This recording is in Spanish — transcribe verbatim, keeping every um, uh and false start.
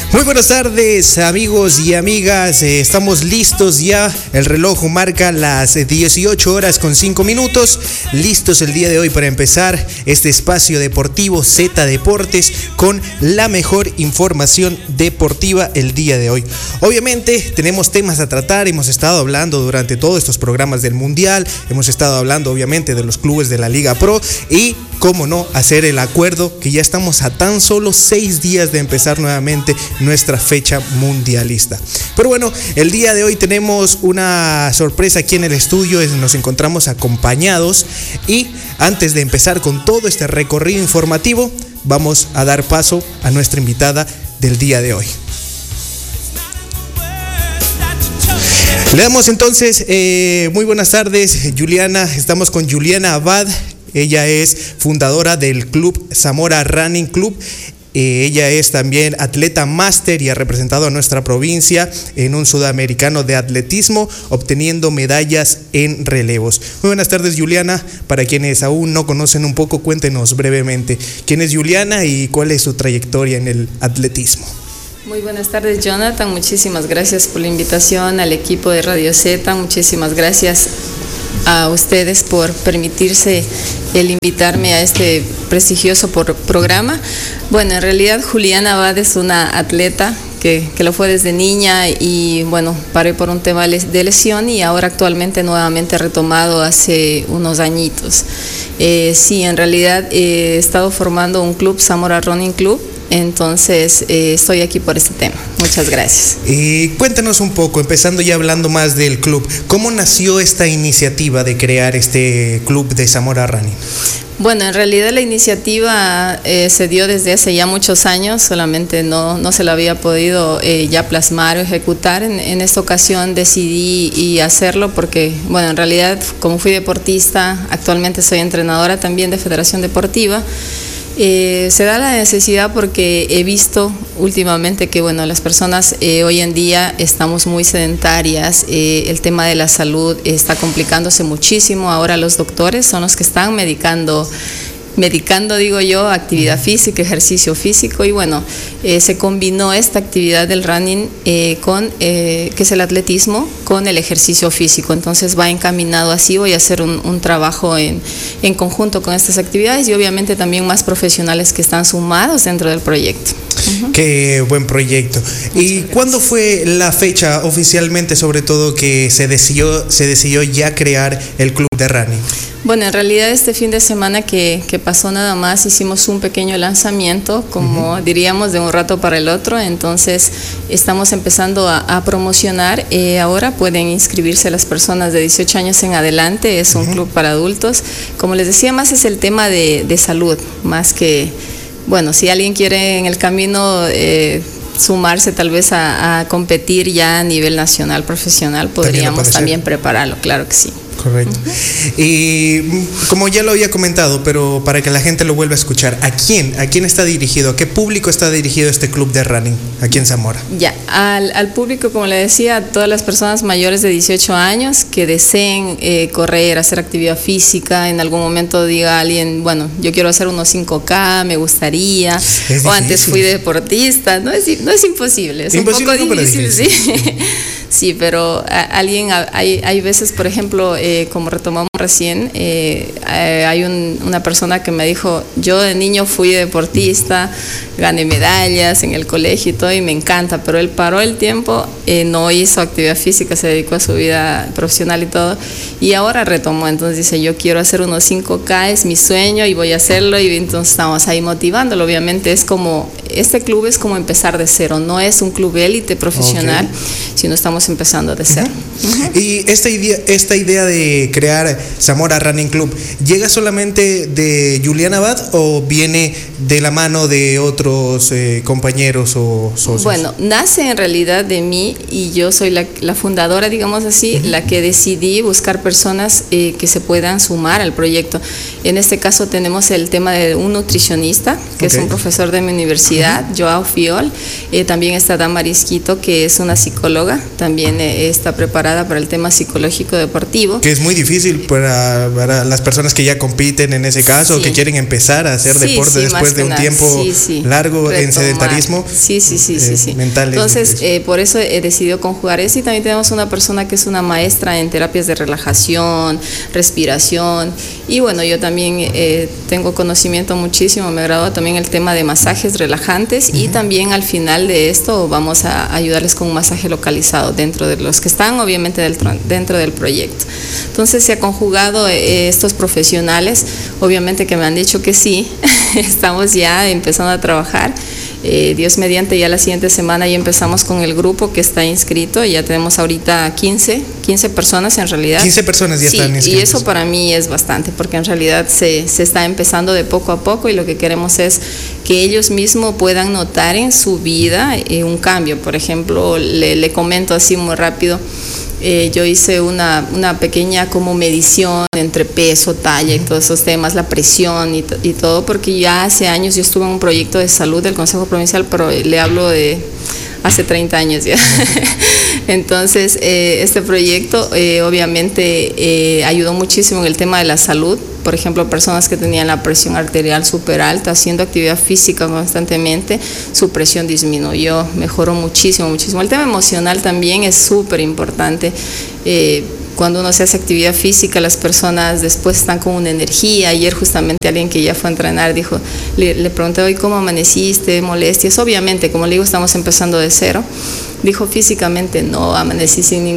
Muy buenas tardes, amigos y amigas. Eh, estamos listos ya. El reloj marca las dieciocho horas con cinco minutos. Listos el día de hoy para empezar este espacio deportivo Z Deportes con la mejor información deportiva el día de hoy. Obviamente tenemos temas a tratar. Hemos estado hablando durante todos estos programas del Mundial. Hemos estado hablando obviamente de los clubes de la Liga Pro y cómo no hacer el acuerdo que ya estamos a tan solo seis días de empezar nuevamente nuestra fecha mundialista. Pero bueno, el día de hoy tenemos una sorpresa aquí en el estudio. Nos encontramos acompañados y antes de empezar con todo este recorrido informativo, vamos a dar paso a nuestra invitada del día de hoy. Le damos entonces eh, muy buenas tardes, Juliana. Estamos con Juliana Abad. Ella es fundadora del Club Zamora Running Club. Eh, ella es también atleta máster y ha representado a nuestra provincia en un sudamericano de atletismo, obteniendo medallas en relevos. Muy buenas tardes, Juliana. Para quienes aún no conocen un poco, cuéntenos brevemente quién es Juliana y cuál es su trayectoria en el atletismo. Muy buenas tardes, Jonathan. Muchísimas gracias por la invitación al equipo de Radio Z. Muchísimas gracias a ustedes por permitirse el invitarme a este prestigioso por programa. Bueno, en realidad Juliana Abad es una atleta que, que lo fue desde niña y bueno, paré por un tema de lesión y ahora actualmente nuevamente he retomado hace unos añitos. Eh, sí, en realidad eh, he estado formando un club, Zamora Running Club. Entonces eh, estoy aquí por este tema. Muchas gracias. Y cuéntanos un poco, empezando ya hablando más del club, ¿cómo nació esta iniciativa de crear este club de Zamora Running? Bueno, en realidad la iniciativa eh, se dio desde hace ya muchos años, solamente no, no se la había podido eh, ya plasmar o ejecutar. En, en esta ocasión decidí y hacerlo porque, bueno, en realidad como fui deportista, actualmente soy entrenadora también de Federación Deportiva. Eh, se da la necesidad porque he visto últimamente que bueno, las personas eh, hoy en día estamos muy sedentarias, eh, el tema de la salud está complicándose muchísimo. Ahora los doctores son los que están medicando medicando, digo yo, actividad física, ejercicio físico y bueno, eh, se combinó esta actividad del running eh, con, eh, que es el atletismo, con el ejercicio físico. Entonces va encaminado así, voy a hacer un, un trabajo en, en conjunto con estas actividades y obviamente también más profesionales que están sumados dentro del proyecto. Uh-huh. Qué buen proyecto. ¿Y cuándo fue la fecha oficialmente, sobre todo, que se decidió, se decidió ya crear el club de running? Bueno, en realidad este fin de semana que, que pasó nada más hicimos un pequeño lanzamiento, como uh-huh. diríamos, de un rato para el otro. Entonces estamos empezando a, a promocionar. Eh, ahora pueden inscribirse las personas de dieciocho años en adelante. Es un uh-huh. club para adultos. Como les decía, más es el tema de, de salud, más que, bueno, si alguien quiere en el camino eh, sumarse tal vez a, a competir ya a nivel nacional, profesional, podríamos también prepararlo, claro que sí. Correcto. Uh-huh. Y como ya lo había comentado, pero para que la gente lo vuelva a escuchar, ¿a quién? ¿A quién está dirigido? ¿A qué público está dirigido este club de running aquí en Zamora? Ya, al, al público, como le decía, a todas las personas mayores de dieciocho años que deseen eh, correr, hacer actividad física. En algún momento diga alguien, bueno, yo quiero hacer unos cinco K, me gustaría, es o antes fui deportista. No es, no es imposible, es imposible, un poco difícil, sí. Sí, pero a, alguien, hay, hay veces, por ejemplo, eh, como retomamos recién, eh, eh, hay un, una persona que me dijo, yo de niño fui deportista, gané medallas en el colegio y todo, y me encanta, pero él paró el tiempo, eh, no hizo actividad física, se dedicó a su vida profesional y todo, y ahora retomó. Entonces dice, yo quiero hacer unos cinco K, es mi sueño y voy a hacerlo, y entonces estamos ahí motivándolo. Obviamente es como, este club es como empezar de cero, no es un club élite profesional, okay. sino estamos empezando de cero. Uh-huh. Uh-huh. Y esta idea, esta idea de crear Zamora Running Club, ¿llega solamente de Juliana Abad o viene de la mano de otros eh, compañeros o socios? Bueno, nace en realidad de mí y yo soy la, la fundadora, digamos así, uh-huh. la que decidí buscar personas eh, que se puedan sumar al proyecto. En este caso tenemos el tema de un nutricionista, que okay. es un profesor de mi universidad, uh-huh. Joao Fiol. Eh, también está Damaris Quito, que es una psicóloga, también eh, está preparada para el tema psicológico deportivo. Que es muy difícil para, para las personas que ya compiten en ese caso, sí. que quieren empezar a hacer sí, deporte sí, después de un nada. tiempo sí, sí. largo Retomar. en sedentarismo. Sí, sí, sí, sí, eh, sí. Mental. Entonces, eh, por eso he decidido conjugar eso, y también tenemos una persona que es una maestra en terapias de relajación, respiración, y bueno, yo también eh, tengo conocimiento muchísimo, me agrada también el tema de masajes relajantes, uh-huh. y también al final de esto vamos a ayudarles con un masaje localizado dentro de los que están obviamente del, dentro del proyecto. Entonces se ha conjugado eh, estos profesionales, obviamente que me han dicho que sí, estamos ya empezando a trabajar. Eh, Dios mediante, ya la siguiente semana ya empezamos con el grupo que está inscrito, y ya tenemos ahorita quince, quince personas en realidad. quince personas ya sí, están inscritas. Y eso para mí es bastante, porque en realidad se, se está empezando de poco a poco, y lo que queremos es que ellos mismos puedan notar en su vida eh, un cambio. Por ejemplo, le, le comento así muy rápido. Eh, yo hice una, una pequeña como medición entre peso, talla y todos esos temas, la presión y, y todo, porque ya hace años yo estuve en un proyecto de salud del Consejo Provincial, pero le hablo de hace treinta años ya. Entonces, eh, este proyecto eh, obviamente eh, ayudó muchísimo en el tema de la salud. Por ejemplo, personas que tenían la presión arterial súper alta, haciendo actividad física constantemente, su presión disminuyó, mejoró muchísimo, muchísimo. El tema emocional también es súper importante. Eh, Cuando uno se hace actividad física, las personas después están con una energía. Ayer justamente alguien que ya fue a entrenar dijo, le, le pregunté hoy cómo amaneciste, molestias. Obviamente, como le digo, estamos empezando de cero. Dijo, físicamente no amanecí sin ningún